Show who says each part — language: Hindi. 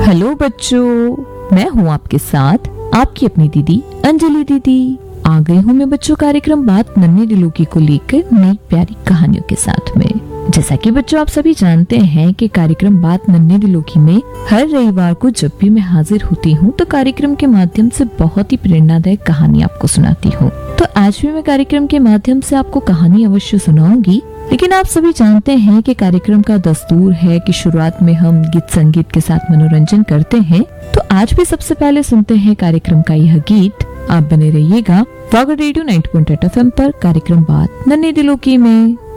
Speaker 1: हेलो बच्चों, मैं हूँ आपके साथ आपकी अपनी दीदी अंजलि दीदी। आ गई हूँ मैं बच्चों कार्यक्रम बात नन्ही दिलों की को लेकर नई प्यारी कहानियों के साथ में। जैसा कि बच्चों आप सभी जानते हैं कि कार्यक्रम बात नन्ही दिलों की में हर रविवार को जब भी मैं हाजिर होती हूँ तो कार्यक्रम के माध्यम से बहुत ही प्रेरणादायक कहानी आपको सुनाती हूँ। तो आज भी मैं कार्यक्रम के माध्यम से आपको कहानी अवश्य सुनाऊंगी, लेकिन आप सभी जानते हैं कि कार्यक्रम का दस्तूर है कि शुरुआत में हम गीत संगीत के साथ मनोरंजन करते हैं। तो आज भी सबसे पहले सुनते हैं कार्यक्रम का यह गीत। आप बने रहिएगा रेडियो 90.8 FM पर कार्यक्रम बात नन्हे दिलों की में।